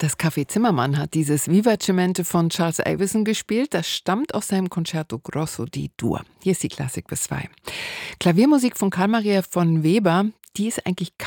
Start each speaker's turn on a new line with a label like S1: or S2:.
S1: Das Café Zimmermann hat dieses Vivacemente von Charles Avison gespielt. Das stammt aus seinem Concerto Grosso di Dur. Hier ist die Klassik bis 2. Klaviermusik von Karl Maria von Weber, die ist eigentlich